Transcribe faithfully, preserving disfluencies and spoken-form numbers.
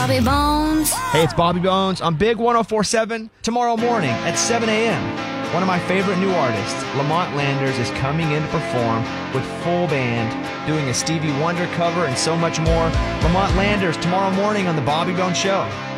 Bobby Bones. Hey, it's Bobby Bones on Big one oh four point seven tomorrow morning at seven a.m. One of my favorite new artists, Lamont Landers, is coming in to perform with full band, doing a Stevie Wonder cover and so much more. Lamont Landers tomorrow morning on The Bobby Bones Show.